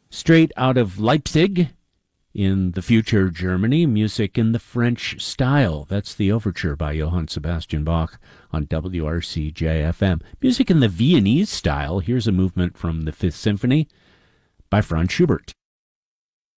Straight out of Leipzig, in the future Germany, music in the French style. That's the overture by Johann Sebastian Bach on WRCJ-FM. Music in the Viennese style. Here's a movement from the Fifth Symphony by Franz Schubert.